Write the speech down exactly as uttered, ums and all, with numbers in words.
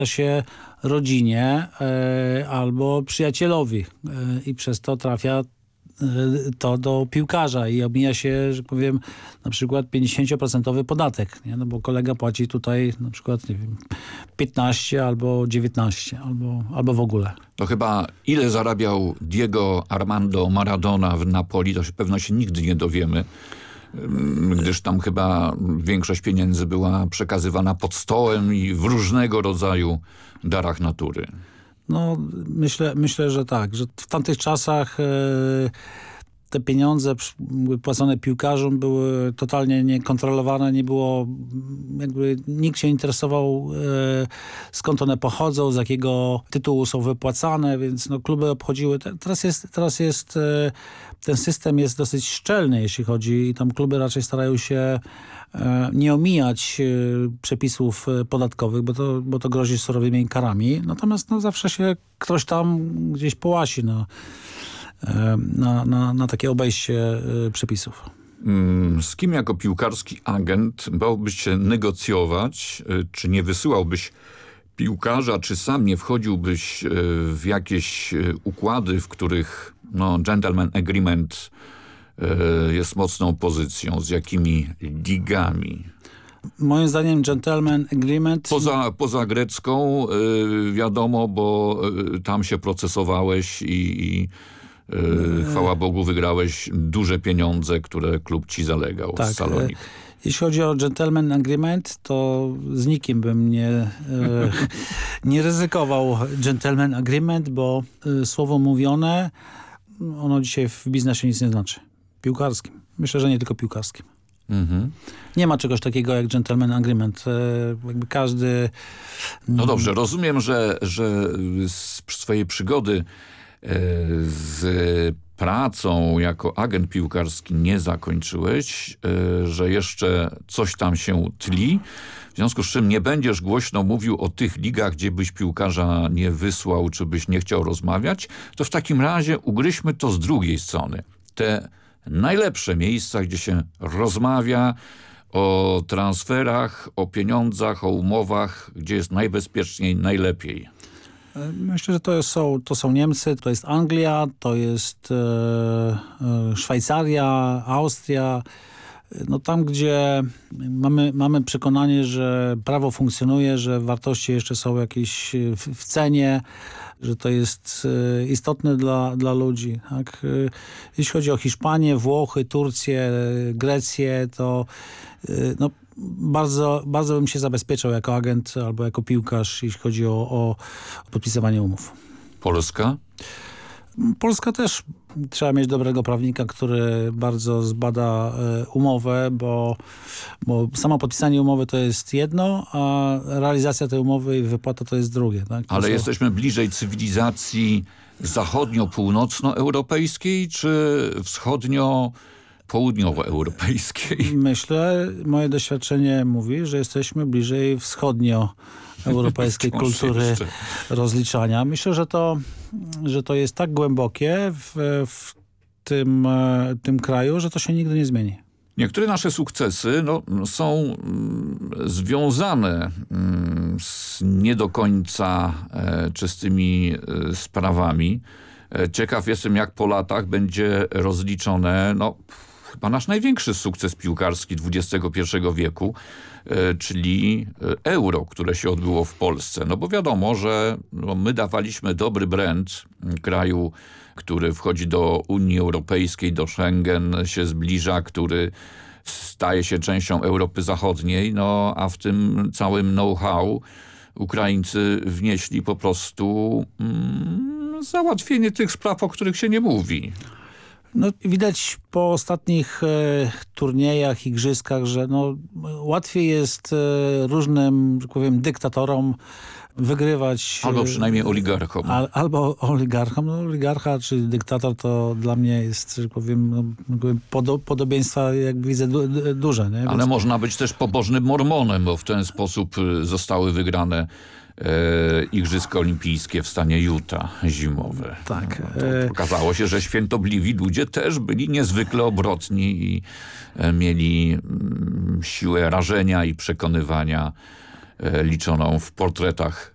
się rodzinie e, albo przyjacielowi e, i przez to trafia e, to do piłkarza i obmija się, że powiem, na przykład pięćdziesiąt procent podatek, nie? No bo kolega płaci tutaj na przykład, nie wiem, piętnaście albo dziewiętnaście, albo, albo w ogóle. To chyba ile zarabiał Diego Armando Maradona w Napoli, to się pewno się nigdy nie dowiemy, gdyż tam chyba większość pieniędzy była przekazywana pod stołem i w różnego rodzaju darach natury. No myślę, myślę, że tak, że w tamtych czasach e, te pieniądze płacone piłkarzom były totalnie niekontrolowane, nie było, jakby nikt się interesował e, skąd one pochodzą, z jakiego tytułu są wypłacane, więc no, kluby obchodziły. Teraz jest, teraz jest e, ten system jest dosyć szczelny, jeśli chodzi i tam kluby raczej starają się e, nie omijać e, przepisów podatkowych, bo to, bo to grozi surowymi karami. Natomiast no, zawsze się ktoś tam gdzieś połasi na Na, na, na takie obejście y, przepisów. Z kim jako piłkarski agent bałbyś się negocjować? Czy nie wysyłałbyś piłkarza, czy sam nie wchodziłbyś w jakieś układy, w których no, gentleman agreement jest mocną pozycją? Z jakimi ligami? Moim zdaniem gentleman agreement... Poza, poza grecką wiadomo, bo tam się procesowałeś i... i chwała Bogu, wygrałeś duże pieniądze, które klub ci zalegał tak, z Salonik. Jeśli chodzi o gentleman agreement, to z nikim bym nie, e, nie ryzykował gentleman agreement, bo e, słowo mówione, ono dzisiaj w biznesie nic nie znaczy. Piłkarskim. Myślę, że nie tylko piłkarskim. Mhm. Nie ma czegoś takiego jak gentleman agreement. E, jakby każdy... No dobrze, rozumiem, że, że z swojej przygody z pracą jako agent piłkarski nie zakończyłeś, że jeszcze coś tam się tli, w związku z czym nie będziesz głośno mówił o tych ligach, gdzie byś piłkarza nie wysłał, czy byś nie chciał rozmawiać, to w takim razie ugryźmy to z drugiej strony. Te najlepsze miejsca, gdzie się rozmawia o transferach, o pieniądzach, o umowach, gdzie jest najbezpieczniej, najlepiej. Myślę, że to są, to są Niemcy, to jest Anglia, to jest e, e, Szwajcaria, Austria. No tam, gdzie mamy, mamy przekonanie, że prawo funkcjonuje, że wartości jeszcze są jakieś w, w cenie, że to jest e, istotne dla, dla ludzi. Tak? E, jeśli chodzi o Hiszpanię, Włochy, Turcję, Grecję, to e, no, Bardzo, bardzo bym się zabezpieczał jako agent albo jako piłkarz, jeśli chodzi o, o podpisywanie umów. Polska? Polska też trzeba mieć dobrego prawnika, który bardzo zbada e, umowę, bo, bo samo podpisanie umowy to jest jedno, a realizacja tej umowy i wypłata to jest drugie. Tak? To Ale są... jesteśmy bliżej cywilizacji zachodnio-północnoeuropejskiej czy wschodnio południowoeuropejskiej? Myślę, moje doświadczenie mówi, że jesteśmy bliżej wschodnioeuropejskiej kultury jeszcze. rozliczania. Myślę, że to, że to jest tak głębokie w, w tym, tym kraju, że to się nigdy nie zmieni. Niektóre nasze sukcesy no, są mm, związane mm, z nie do końca e, czystymi e, sprawami. E, ciekaw jestem, jak po latach będzie rozliczone no, chyba nasz największy sukces piłkarski dwudziestego pierwszego wieku, e, czyli euro, które się odbyło w Polsce. No bo wiadomo, że no, my dawaliśmy dobry brand kraju, który wchodzi do Unii Europejskiej, do Schengen, się zbliża, który staje się częścią Europy Zachodniej, no a w tym całym know-how Ukraińcy wnieśli po prostu mm, załatwienie tych spraw, o których się nie mówi. No, widać po ostatnich e, turniejach, igrzyskach, że no, łatwiej jest e, różnym, że powiem, dyktatorom wygrywać. Albo przynajmniej oligarchom. Al, albo oligarchom. No, oligarcha czy dyktator to dla mnie jest, że powiem, no, podo, podobieństwa jak widzę du, du, duże. Nie? Ale Więc... można być też pobożnym mormonem, bo w ten sposób zostały wygrane E, Igrzyska Olimpijskie w stanie Utah zimowe. Tak. No, to okazało się, że świętobliwi ludzie też byli niezwykle obrotni i e, mieli mm, siłę rażenia i przekonywania e, liczoną w portretach